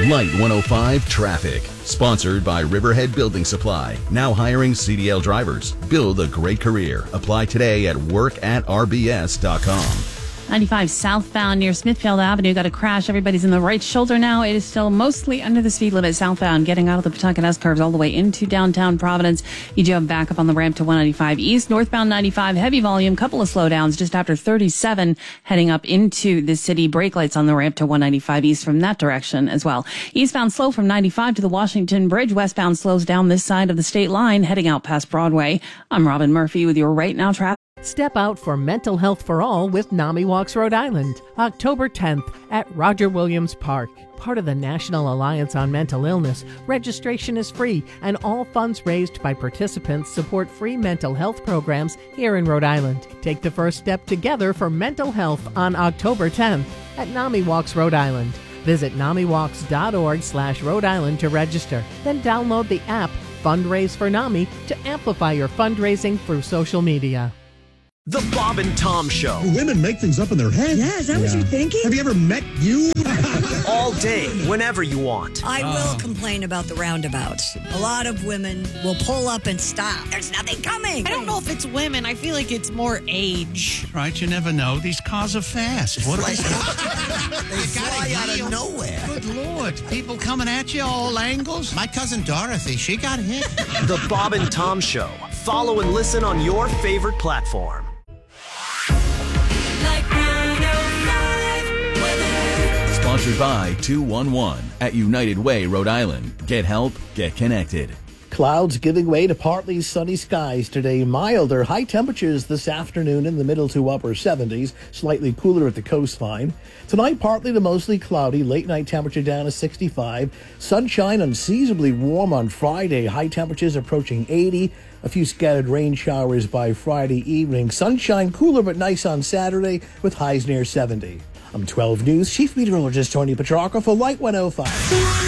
Light 105 Traffic. Sponsored by Riverhead Building Supply. Now hiring CDL drivers. Build a great career. Apply today at work@rbs.com. 95 southbound near Smithfield Avenue. Got a crash. Everybody's in the right shoulder now. It is still mostly under the speed limit southbound, getting out of the Pawtucket S-curves all the way into downtown Providence. You do have backup on the ramp to 195 east. Northbound 95, heavy volume, couple of slowdowns just after 37, heading up into the city. Brake lights on the ramp to 195 east from that direction as well. Eastbound slow from 95 to the Washington Bridge. Westbound slows down this side of the state line, heading out past Broadway. I'm Robin Murphy with your Right Now traffic. Step out for Mental Health for All with NAMI Walks Rhode Island, October 10th at Roger Williams Park. Part of the National Alliance on Mental Illness, registration is free and all funds raised by participants support free mental health programs here in Rhode Island. Take the first step together for mental health on October 10th at NAMI Walks Rhode Island. Visit NAMIWalks.org/Rhode Island to register. Then download the app Fundraise for NAMI to amplify your fundraising through social media. The Bob and Tom Show. Women make things up in their head. Yeah, is that what you're thinking? Have you ever met you? All day, whenever you want. I will complain about the roundabouts. A lot of women will pull up and stop. There's nothing coming. I don't know if it's women. I feel like it's more age. Right, you never know. These cars are fast. What are They fly out of nowhere. Good Lord. People coming at you all angles. My cousin Dorothy, she got hit. The Bob and Tom Show. Follow and listen on your favorite platform. Sponsored by 211 at United Way, Rhode Island. Get help, get connected. Clouds giving way to partly sunny skies today. Milder high temperatures this afternoon in the middle to upper 70s. Slightly cooler at the coastline. Tonight, partly to mostly cloudy. Late night temperature down to 65. Sunshine unseasonably warm on Friday. High temperatures approaching 80. A few scattered rain showers by Friday evening. Sunshine cooler but nice on Saturday with highs near 70. I'm 12 News Chief Meteorologist Tony Petrarca for Light 105.